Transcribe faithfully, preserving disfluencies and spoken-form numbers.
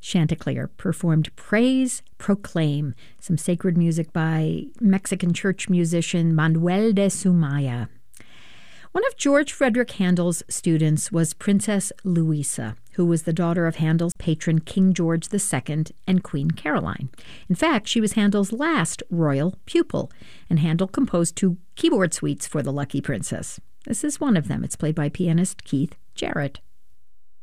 Chanticleer performed Praise, Proclaim, some sacred music by Mexican church musician Manuel de Sumaya. One of George Frederick Handel's students was Princess Louisa, who was the daughter of Handel's patron King George the Second and Queen Caroline. In fact, she was Handel's last royal pupil, and Handel composed two keyboard suites for the lucky princess. This is one of them. It's played by pianist Keith Jarrett.